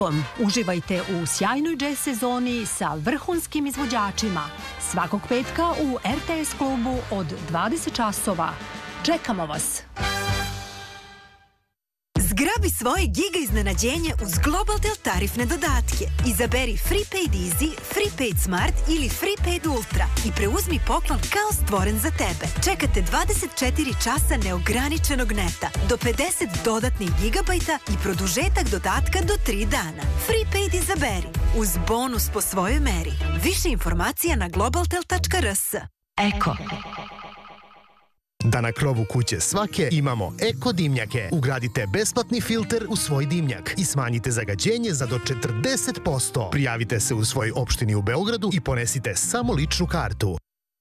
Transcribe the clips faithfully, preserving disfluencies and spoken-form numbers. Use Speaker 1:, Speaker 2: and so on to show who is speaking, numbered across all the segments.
Speaker 1: Uživajte u sjajnoj džez sezoni sa vrhunskim izvođačima. Svakog petka u er te es klubu od dvadeset časova. Čekamo vas!
Speaker 2: Zgrabi svoje giga iznenađenje uz Globaltel tarifne dodatke. Izaberi Freepaid Easy, Freepaid Smart ili Freepaid Ultra i preuzmi poklon kao stvoren za tebe. Čekate dvadeset četiri časa neograničenog neta, do pedeset dodatnih gigabajta i produžetak dodatka do tri dana. Freepaid izaberi, uz bonus po svojoj meri. Više informacija na globaltel tačka er es.
Speaker 1: Eko.
Speaker 3: Da na krovu kuće svake imamo Eko dimnjake. Ugradite besplatni filter u svoj dimnjak i smanjite zagađenje za do četrdeset posto. Prijavite se u svoj opštini u Beogradu i ponesite samo ličnu kartu.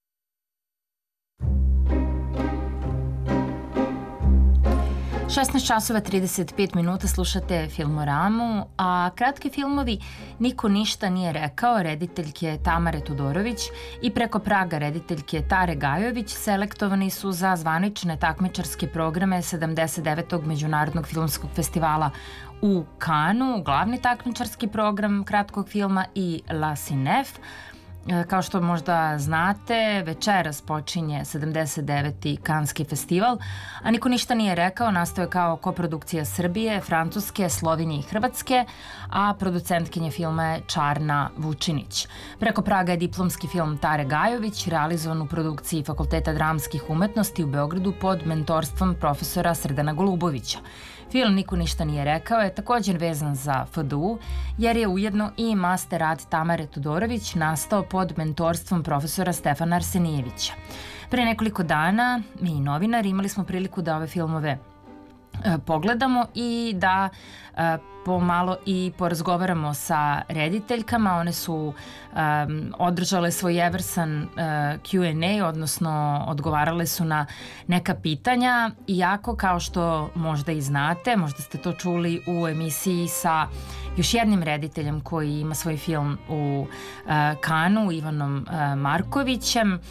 Speaker 4: šesnaest časova trideset pet minuta, slušate Filmoramu, a kratki filmovi Niko ništa nije rekao rediteljke Tamare Todorović i Preko praga rediteljke Tare Gajović selektovani su za zvanične takmičarske programe sedamdeset devetog Međunarodnog filmskog festivala u Kanu, glavni takmičarski program kratkog filma i La Cinef. Kao što možda znate, večeras počinje sedamdeset deveti Kanski festival, a Niko ništa nije rekao, nastao je kao koprodukcija Srbije, Francuske, Slovenije i Hrvatske, a producentkinja filma je Čarna Vučinić. Preko praga je diplomski film Tare Gajović, realizovan u produkciji Fakulteta dramskih umetnosti u Beogradu pod mentorstvom profesora Srdana Golubovića. Film Niko ništa nije rekao je također vezan za ef de u, jer je ujedno i master rad Tamare Todorović nastao pod mentorstvom profesora Stefana Arsenijevića. Pre nekoliko dana mi novinari imali smo priliku da ove filmove e, pogledamo i da e, pomalo i porazgovaramo sa rediteljkama. One su um, održale svoj eversan uh, Q and A, odnosno odgovarale su na neka pitanja, iako kao što možda i znate, možda ste to čuli u emisiji sa još jednim rediteljem koji ima svoj film u uh, Kanu, Ivanom uh, Markovićem.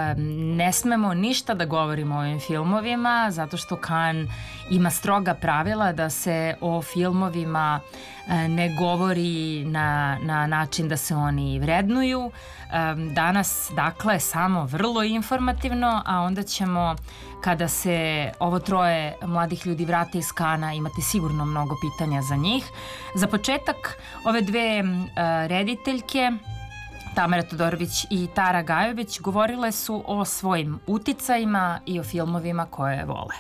Speaker 4: Ne smemo ništa da govorimo o ovim filmovima zato što Kan ima stroga pravila da se o filmovima ne govori na, na način da se oni vrednuju. Danas, dakle, samo vrlo informativno, a onda ćemo, kada se ovo troje mladih ljudi vrate iz Kana, imati sigurno mnogo pitanja za njih. Za početak, ove dve rediteljke, Tamara Todorović i Tara Gajović, govorile su o svojim uticajima i o filmovima koje vole.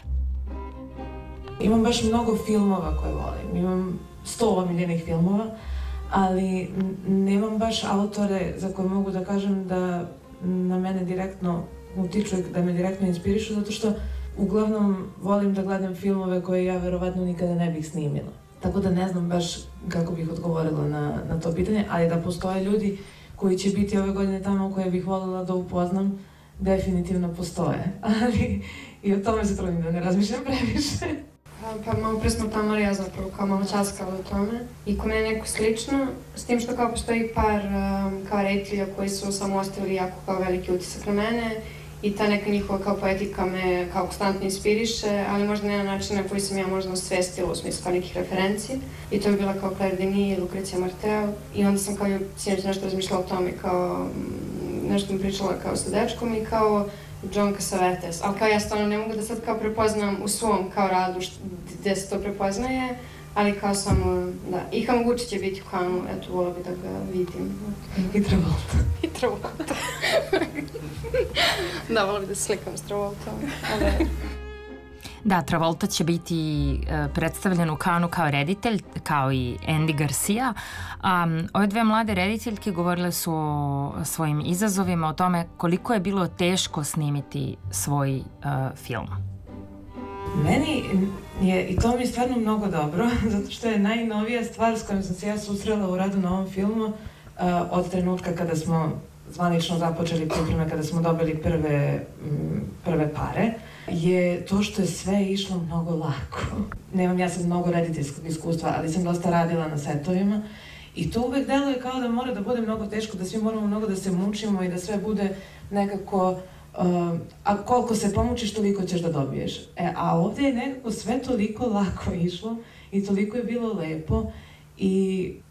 Speaker 5: Imam baš mnogo filmova koje volim. Imam sto omiljenih filmova, ali nemam baš autore za koje mogu da kažem da na mene direktno utiču i da me direktno inspirišu, zato što uglavnom volim da gledam filmove koje ja verovatno nikada ne bih snimila. Tako da ne znam baš kako bih odgovorila na, na to pitanje, ali da postoje ljudi koji će biti ove godine tamo, koje bih voljela da upoznam, definitivno postoje. Ali i o tome se trudim da ne razmišljam previše.
Speaker 6: Pa malo pre smo tamo ja zapravo kao malo časkala o tome. I ko mene neko slično, s tim što kao postoji par um, kao reditelja koji su samo ostavili jako kao veliki utisak na mene i ta neka njihova kao poetika me kao konstantno inspiriše, ali možda ne na način na koji sam ja možda osvestila u smislu kao nekih referenci. I to je bila kao Claire Denis i Lucrecia Martel. I onda sam kao sinoć nešto razmišljala o tome, kao nešto mi pričala kao sa dečkom i kao John Cassavetes. Ali kao ja stvarno ne mogu da sad kao prepoznam u svom kao radu gde se to prepoznaje, ali kao samo, da. I Hamaguchi će biti u Kanu, eto, volila bi da ga vidim.
Speaker 5: I Travolta.
Speaker 6: I Travolta. Da, volila bi da se slikam s Travoltom. Ali...
Speaker 4: Da, Travolta će biti uh, predstavljen u Kanu kao reditelj, kao i Andy Garcia. Um, ove dve mlade rediteljke govorile su o svojim izazovima, o tome koliko je bilo teško snimiti svoj uh, film.
Speaker 5: Meni je, i to mi je stvarno mnogo dobro, zato što je najnovija stvar s kojom sam se ja susrela u radu na ovom filmu uh, od trenutka kada smo zvanično započeli pripreme, kada smo dobili prve, m, prve pare, je to što je sve išlo mnogo lako. Nemam ja sad mnogo rediteljskog iskustva, ali sam dosta radila na setovima i to uvek deluje kao da mora da bude mnogo teško, da svi moramo mnogo da se mučimo i da sve bude nekako, uh, a koliko se pomučiš, toliko ćeš da dobiješ. E, a ovdje je nekako sve toliko lako išlo i toliko je bilo lepo i